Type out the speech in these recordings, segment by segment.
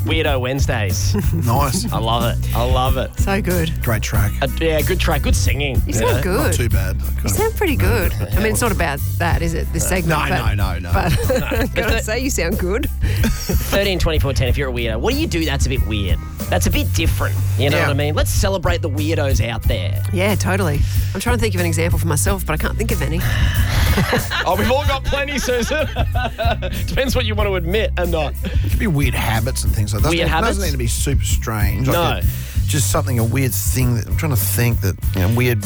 Weirdo Wednesdays. Nice. I love it. I love it. So good. Great track. Yeah, good track. Good singing. You sound good. Not too bad. You sound pretty good. I mean, it's not about that, is it? This segment. No. But gotta say, you sound good. 13, 24, 10, if you're a weirdo, what do you do that's a bit weird? That's a bit different. You know Yeah. what I mean? Let's celebrate the weirdos out there. Yeah, totally. I'm trying to think of an example for myself, but I can't think of any. Oh, we've all got plenty, Susan. Depends what you want to admit and not. It could be weird habits and things like that. Weird It habits? doesn't need to be super strange. No. Just something, a weird thing. I'm trying to think that, weird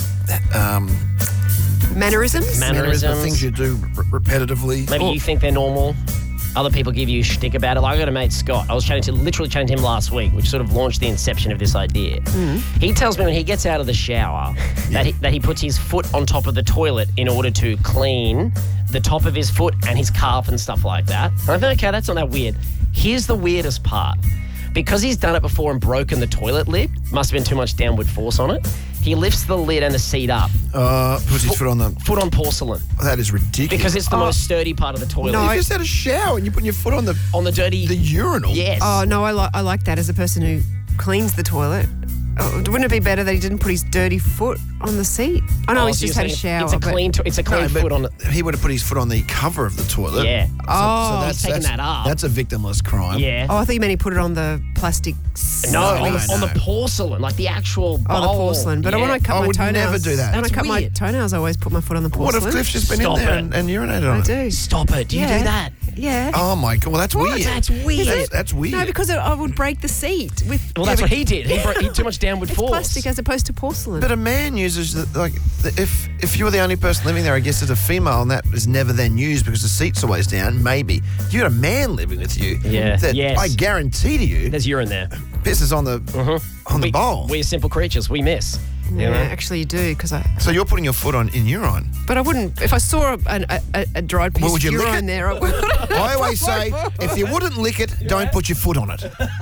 Mannerisms? Mannerisms. things you do repetitively. Maybe you think they're normal. Other people give you shtick about it. Like I got a mate, Scott. I was literally chatting to him last week, which sort of launched the inception of this idea. He tells me when he gets out of the shower that he puts his foot on top of the toilet in order to clean the top of his foot and his calf and stuff like that. And I think, okay, that's not that weird. Here's the weirdest part. Because he's done it before and broken the toilet lid, must have been too much downward force on it, he lifts the lid and the seat up. Puts his foot on the... Foot on porcelain. That is ridiculous. Because it's the most sturdy part of the toilet. You just had a shower and you're putting your foot on the dirty... the urinal. Yes. Oh, no, I like that as a person who cleans the toilet. Oh, wouldn't it be better that he didn't put his dirty foot on the seat? I know he's so just you're had a saying shower. It's a clean foot on it. He would have put his foot on the cover of the toilet. Yeah. Oh, he's taken that up. That's a victimless crime. Yeah. Oh, I thought you meant he put it on the plastic. No, No, on the porcelain, like the actual bowl. Oh, the porcelain. But when I cut I my would toenails, never do that. When I That's cut my weird. toenails, I always put my foot on the What porcelain. if Cliff's just been Stop in there it. and urinated on I it? do. Stop it. Do you do that? Yeah. Oh my God! Well, that's weird. That's weird. That's weird. No, because I would break the seat with. Well, that's what he did. He broke too much downward It's force. plastic as opposed to porcelain. But a man uses if you were the only person living there, I guess as a female, and that is never then used because the seat's always down. Maybe you got a man living with you. Yeah. That Yes. I guarantee to you, There's urine there. pisses on the bowl. We're simple creatures. We miss. You yeah, know? actually, you do because I. So you're putting your foot in urine. But I wouldn't. If I saw a dried piece Well, would of you lick urine it? there, I would. I always say, if you wouldn't lick it, don't put your foot on it.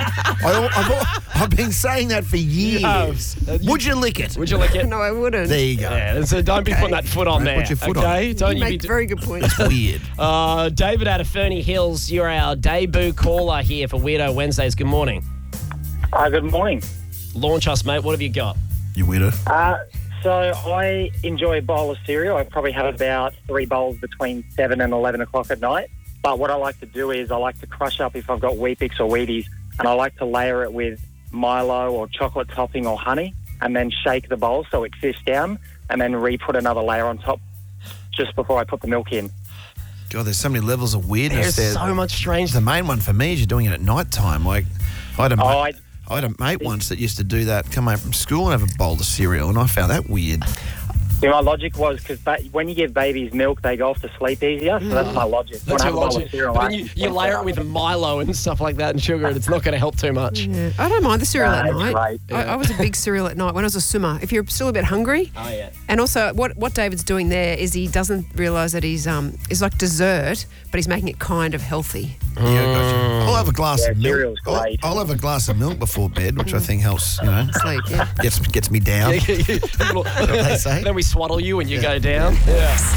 I've been saying that for years. Would you lick it? Would you lick it? No, I wouldn't. There you go. Yeah, so don't be putting that foot on Don't there. put your foot on okay? it. Don't You you make be. very good points. Weird. David out of Fernie Hills, you're our debut caller here for Weirdo Wednesdays. Good morning. Good morning. Launch us, mate. What have you got? You weirdo. So I enjoy a bowl of cereal. I probably have about 3 bowls between 7 and 11 o'clock at night. But what I like to do is I like to crush up if I've got Weet-Bix or Wheaties, and I like to layer it with Milo or chocolate topping or honey, and then shake the bowl so it sifts down, and then re-put another layer on top just before I put the milk in. God, there's so many levels of weirdness There's there. so much strange. The main one for me is you're doing it at night time. Like, I had Oh, a mate once that used to do that, come home from school and have a bowl of cereal, and I found that weird. My logic was because when you give babies milk, they go off to sleep easier, so that's my logic. That's When I your have a bowl logic. of cereal, But I then you actually layer it with Milo and stuff like that and sugar, and it's not going to help too much. Yeah. I don't mind the cereal at it's night. great. I was a big cereal at night when I was a swimmer. If you're still a bit hungry, Oh, yeah. and also what David's doing there is he doesn't realise that he's like dessert, but he's making it kind of healthy. Yeah, gotcha. I'll have a glass of milk. cereal's great. I'll have a glass of milk before bed, which I think helps, Sleep, yeah. gets me down. What they say. Then we swaddle you and you go down. Yeah.